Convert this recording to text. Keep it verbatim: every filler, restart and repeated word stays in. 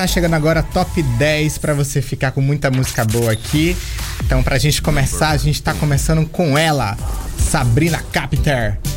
tá chegando agora top dez pra você ficar com muita música boa aqui. Então, pra gente começar, a gente tá começando com ela, Sabrina Carpenter.